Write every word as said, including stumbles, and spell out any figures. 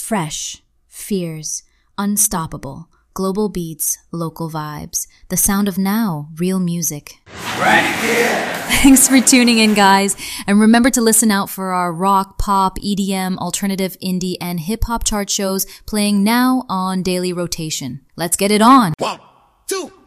Fresh, fierce, unstoppable, global beats, local vibes. The sound of now, real music. Right here. Thanks for tuning in, guys. And remember to listen out for our rock, pop, E D M, alternative, indie, and hip-hop chart shows playing now on daily rotation. Let's get it on. One, two,